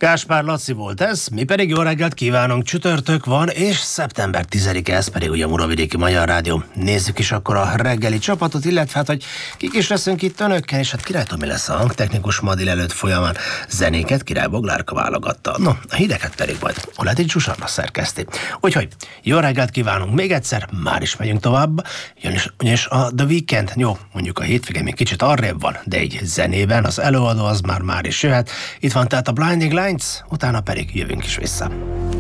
Gáspár Laci volt ez, mi pedig jó reggelt kívánunk, csütörtök van, és szeptember 10-e, ez pedig ugye a Muravidéki Magyar Rádió. Nézzük is akkor a reggeli csapatot, illetve hát, hogy kik is leszünk itt önökkel, és hát királytól mi lesz a hangtechnikus ma délelőtt folyamán. Zenéket Király Boglárka válogatta. No, a hideket pedig majd Oleti Zsuzsanna szerkeszti. Úgyhogy jó reggelt kívánunk még egyszer, már is megyünk tovább, és a The Weeknd, jó, mondjuk a hétvége még kicsit arrébb van, de egy zenében az előadó az már is jöhet. Itt van tehát a Blinding Lights, utána pedig jövünk is vissza.